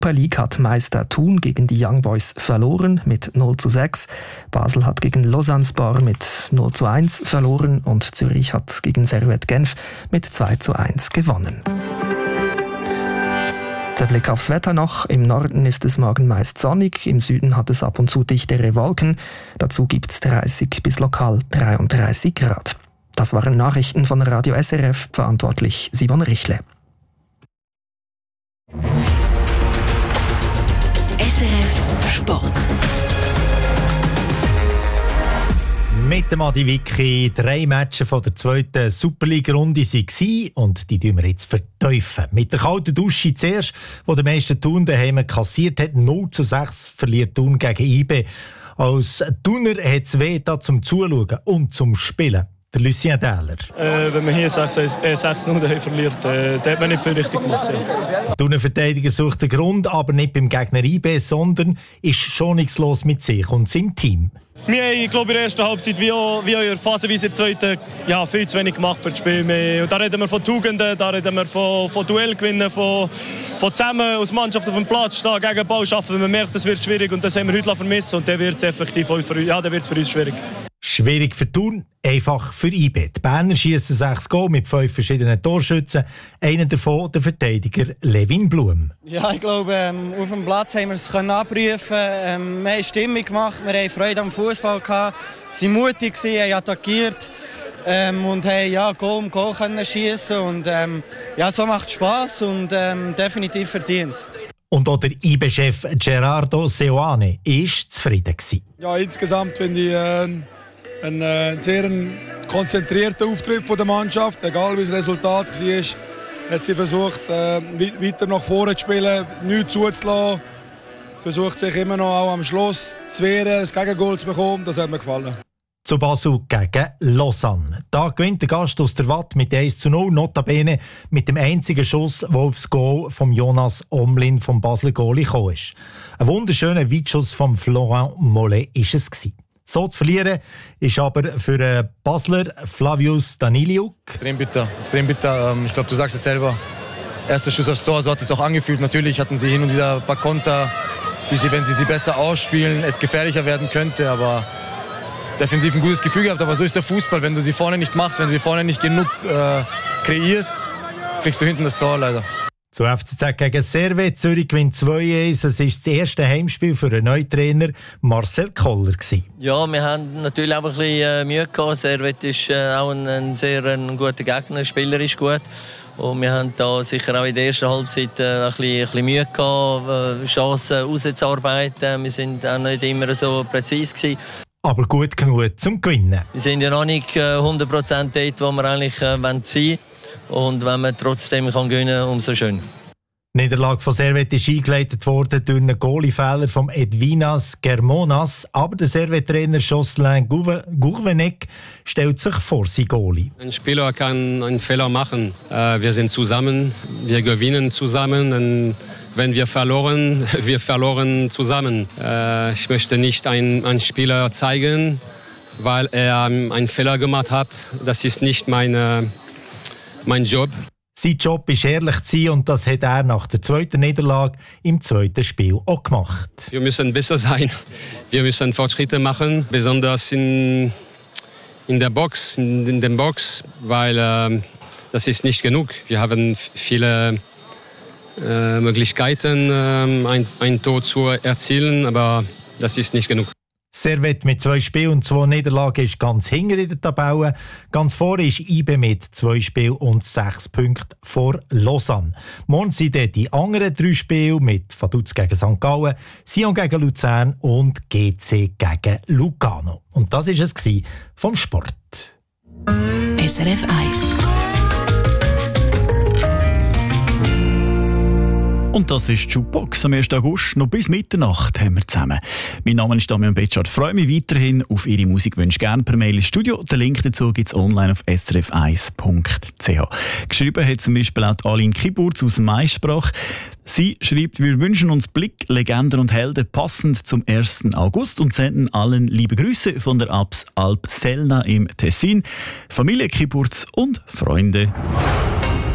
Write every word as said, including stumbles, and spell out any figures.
Super League hat Meister Thun gegen die Young Boys verloren mit null zu sechs. Basel hat gegen Lausanne-Sport mit null zu eins verloren und Zürich hat gegen Servette Genf mit zwei zu eins gewonnen. Der Blick aufs Wetter noch. Im Norden ist es morgen meist sonnig, im Süden hat es ab und zu dichtere Wolken. Dazu gibt es dreißig bis lokal dreiunddreißig Grad. Das waren Nachrichten von Radio S R F, verantwortlich Simon Richle. S R F Sport. Mit dem Adi Wicki, drei Matches von der zweiten Superliga-Runde waren und die tun wir jetzt vertiefen. Mit der kalten Dusche zuerst, wo der meiste Thun daheim kassiert hat, null zu sechs verliert Thun gegen I B. Als Thuner hat es weh da zum Zuschauen und zum Spielen. Der Lucien Dähler. Äh, wenn man hier sechs null verliert, äh, dann hat man nicht viel richtig gemacht. Ja. Der Thuner Verteidiger sucht den Grund, aber nicht beim Gegner I B, sondern ist schonungslos mit sich und seinem Team. Wir haben, ich glaube, in der ersten Halbzeit wie auch, wie auch in der phasenweise in der zweiten ja, viel zu wenig gemacht für das Spiel. Und da reden wir von Tugenden, da reden wir von, von Duellgewinnen, von, von zusammen als Mannschaft auf dem Platz da gegen den Ball schaffen. Man merkt, es wird schwierig und das haben wir heute vermissen und dann wird es effektiv für, ja, dann wird's für uns schwierig. Schwierig für Thun, einfach für I B. Die Berner schiessen sechs Goal mit fünf verschiedenen Torschützen. Einer davon der Verteidiger Levin Blum. Ja, ich glaube, ähm, auf dem Platz haben wir es abprüfen. Ähm, wir haben Stimmung gemacht, wir haben Freude am Fußball gehabt, sind mutig gewesen, haben attackiert ähm, und haben ja, Goal um Goal können schiessen. Und ähm, ja, so macht es Spass und ähm, definitiv verdient. Und auch der I B-Chef Gerardo Seoane war zufrieden gewesen. Ja, insgesamt finde ich äh, ein äh, sehr konzentrierter Auftritt von der Mannschaft. Egal wie das Resultat war, hat sie versucht, äh, weiter nach vorne zu spielen, nichts zuzulassen. Versucht sich immer noch auch am Schluss zu wehren, das Gegengol zu bekommen. Das hat mir gefallen. Zu Basel gegen Lausanne. Da gewinnt der Gast aus der Watt mit eins zu null, notabene mit dem einzigen Schuss, der aufs Goal von Jonas Omlin vom Basler Goalie gekommen ist. Ein wunderschöner Weitschuss von Florent Mollet war es gewesen. So zu verlieren ist aber für den Basler Flavius Daniliuk extrem bitter. Extrem bitter. Ich glaube, du sagst es selber. Erster Schuss aufs Tor, so hat es sich auch angefühlt. Natürlich hatten sie hin und wieder ein paar Konter, die sie, wenn sie sie besser ausspielen, es gefährlicher werden könnte. Aber defensiv ein gutes Gefühl gehabt. Aber so ist der Fußball. Wenn du sie vorne nicht machst, wenn du sie vorne nicht genug äh, kreierst, kriegst du hinten das Tor leider. Zu F C Z gegen Servette. Zürich gewinnt zwei eins. Es war das erste Heimspiel für den neuen Trainer Marcel Koller. Ja, wir haben natürlich auch ein bisschen Mühe gehabt. Servette ist auch ein, ein sehr ein guter Gegner, spielerisch gut. Und wir haben da sicher auch in der ersten Halbzeit ein bisschen, ein bisschen Mühe gehabt, Chancen rauszuarbeiten. Wir sind auch nicht immer so präzise gewesen. Aber gut genug zum Gewinnen. Wir sind ja noch nicht hundert Prozent dort, wo wir eigentlich sein wollen. Und wenn man trotzdem kann gewinnen kann, umso schön. Die Niederlage von Servette ist eingeleitet worden durch einen Goalie-Fehler von Edvinas Germonas. Aber der Servette-Trainer Jocelyn Gourvenec stellt sich vor sein Goalie. Ein Spieler kann einen Fehler machen. Wir sind zusammen, wir gewinnen zusammen. Und wenn wir verloren, wir verloren zusammen. Ich möchte nicht einen, einen Spieler zeigen, weil er einen Fehler gemacht hat. Das ist nicht meine Mein Job. Sein Job ist ehrlich zu sein und das hat er nach der zweiten Niederlage im zweiten Spiel auch gemacht. Wir müssen besser sein. Wir müssen Fortschritte machen, besonders in, in der Box, in, in der Box, weil äh, das ist nicht genug. Wir haben viele äh, Möglichkeiten, äh, ein, ein Tor zu erzielen, aber das ist nicht genug. Servette mit zwei Spielen und zwei Niederlagen ist ganz hinten in der Tabelle. Ganz vorne ist I B mit zwei Spielen und sechs Punkten vor Lausanne. Morgen sind dann die anderen drei Spiele mit Vaduz gegen Sankt Gallen, Sion gegen Luzern und G C gegen Lugano. Und das war es vom Sport. S R F eins. Und das ist die Jukebox am ersten August. Noch bis Mitternacht haben wir zusammen. Mein Name ist Damian Betschart. Ich freue mich weiterhin auf Ihre Musikwünsche. Gerne per Mail ins Studio. Den Link dazu gibt es online auf s r f eins punkt c h. Geschrieben hat zum Beispiel auch Aline Kiburz aus Maissprach. Sie schreibt, wir wünschen uns Blick, Legenden und Helden passend zum ersten August und senden allen liebe Grüße von der Abs Alp Selna im Tessin, Familie Kiburz und Freunde.